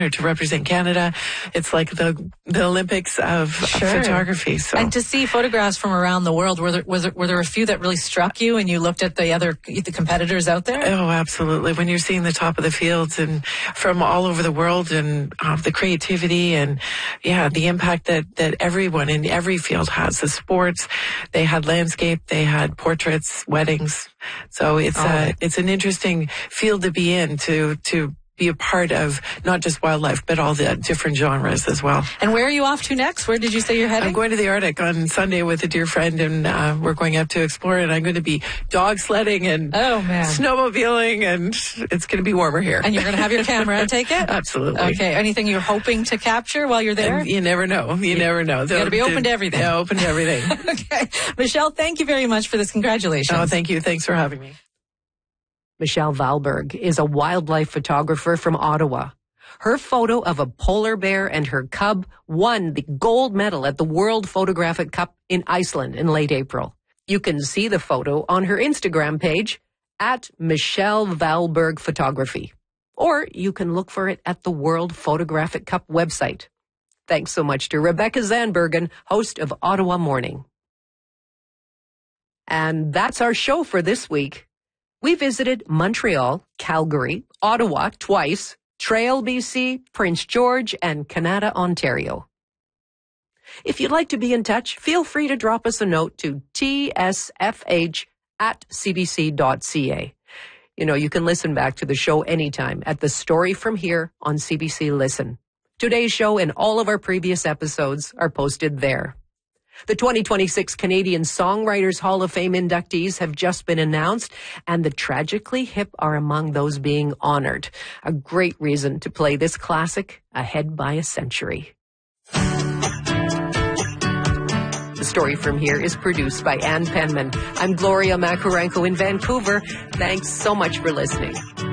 to represent Canada. It's like the Olympics of photography. So. And to see photographs from around the world, were there a few that really struck you and you looked at the competitors out there? Oh, absolutely. When you're seeing the top of the fields and from all over the world and the creativity and the impact that everyone in every field has. The sports, they had landscape, they had portraits, weddings. So it's an interesting field to be in to be a part of not just wildlife, but all the different genres as well. And where are you off to next? Where did you say you're heading? I'm going to the Arctic on Sunday with a dear friend, and we're going up to explore, and I'm going to be dog sledding and snowmobiling, and it's going to be warmer here. And you're going to have your camera, I take it? Absolutely. Okay. Anything you're hoping to capture while you're there? And you never know. You never know. You got to be open to everything. Yeah, open to everything. Okay. Michelle, thank you very much for this. Congratulations. Oh, thank you. Thanks for having me. Michelle Valberg is a wildlife photographer from Ottawa. Her photo of a polar bear and her cub won the gold medal at the World Photographic Cup in Iceland in late April. You can see the photo on her Instagram page at Michelle Valberg Photography, or you can look for it at the World Photographic Cup website. Thanks so much to Rebecca Zandbergen, host of Ottawa Morning. And that's our show for this week. We visited Montreal, Calgary, Ottawa twice, Trail, BC, Prince George, and Canada, Ontario. If you'd like to be in touch, feel free to drop us a note to tsfh@cbc.ca. You can listen back to the show anytime at The Story From Here on CBC Listen. Today's show and all of our previous episodes are posted there. The 2026 Canadian Songwriters Hall of Fame inductees have just been announced, and the Tragically Hip are among those being honored. A great reason to play this classic ahead by a century. The Story From Here is produced by Ann Penman. I'm Gloria Macarenko in Vancouver. Thanks so much for listening.